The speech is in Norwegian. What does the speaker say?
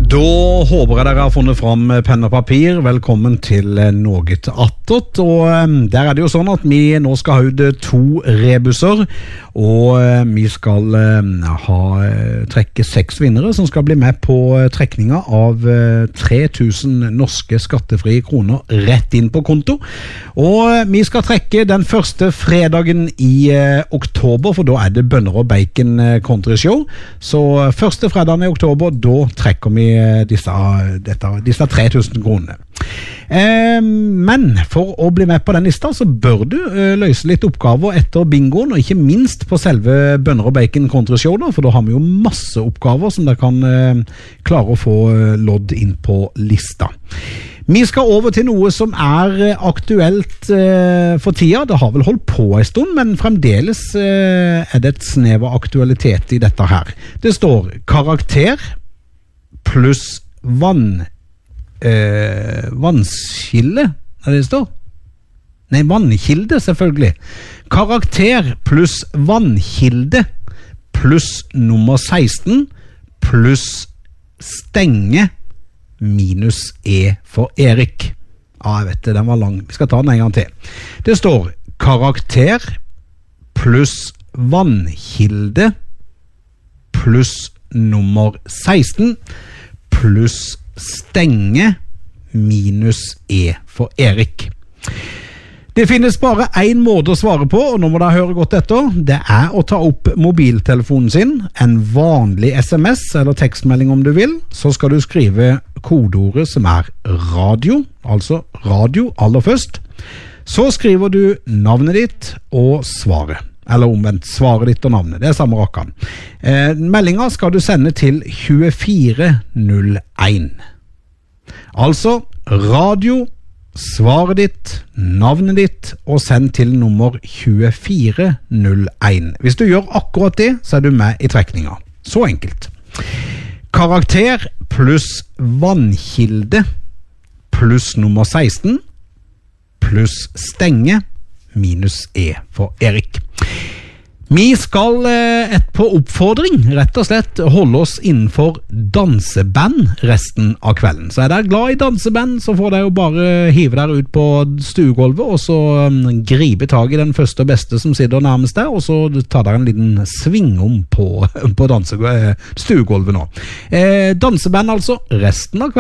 Da håper jeg dere har funnet fram penn og papir. Velkommen til Noget Attåt. Og der det jo sånn at vi nå skal ha ut 2 rebusser, og vi skal trekke 6 vinnere som skal bli med på trekninga av 3000 norske skattefrie kroner rett inn på konto. Og vi skal trekke den første fredagen i oktober, for da det Bønner og Bacon Country Show. Så første fredagen i oktober, da trekker vi disse 3000 kronene. Men for å bli med på den lista så bør du løse litt oppgaver etter bingoen, og ikke minst på selve Bønner og Bacon Country Show da, for da har vi jo masse oppgaver som dere kan klare å få lodd inn på lista. Vi skal over til noe som aktuelt for tida. Det har vel holdt på en stund, men fremdeles det et snev av aktualitet i dette her. Det står karakter pluss vannskille, det står? Nei, vannkilde selvfølgelig. Karakter pluss vannkilde pluss nummer 16 pluss stenge minus for Erik. Ja, jeg vet det, den var lang. Vi skal ta den en gang til. Det står karakter pluss vannkilde pluss nummer 16 pluss stenge minus for Erik. Det finnes bare en måte å svare på, og nå må dere høre godt etter. Det å ta opp mobiltelefonen sin, en vanlig SMS eller tekstmelding om du vil. Så skal du skrive kodeordet som radio, altså radio aller først. Så skriver du navnet ditt og svaret. Eller omvendt, svaret ditt og navnet. Det samme rakkan. Meldingen skal du sende til 2401. Altså radio, svaret ditt, navnet ditt og send til nummer 2401. Hvis du gjør akkurat det, så du med i trekninga. Så enkelt. Karakter pluss vannkilde pluss nummer 16 pluss stenge minus for Erik. Vi skal på oppfordring rett og slett holde oss innenfor danseband resten av kvelden. Så dere glad i danseband, så får dere jo bare hive dere ut på stuegolvet og så gripe tag i den første og beste som sitter nærmest der, og så tar dere en liten svingom på stuegolvet nå. Danseband altså resten av kvelden.